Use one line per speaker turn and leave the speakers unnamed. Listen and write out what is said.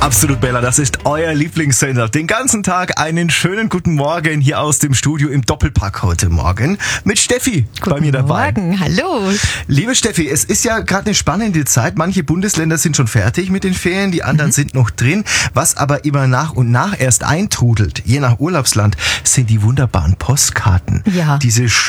Absolut, Bella, das ist euer Lieblingssender. Den ganzen Tag einen schönen guten Morgen hier aus dem Studio im Doppelpack heute Morgen mit Steffi bei mir dabei.
Guten Morgen, hallo.
Liebe Steffi, es ist ja gerade eine spannende Zeit. Manche Bundesländer sind schon fertig mit den Ferien, die anderen sind noch drin. Was aber immer nach und nach erst eintrudelt, je nach Urlaubsland, sind die wunderbaren Postkarten.
Ja.
Diese